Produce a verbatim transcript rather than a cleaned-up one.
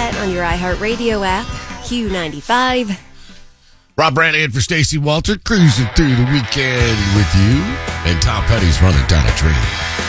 set on your iHeartRadio app. Q ninety-five. Rob Branahan for Stacey Walter, cruising through the weekend with you. And Tom Petty's running down a dream.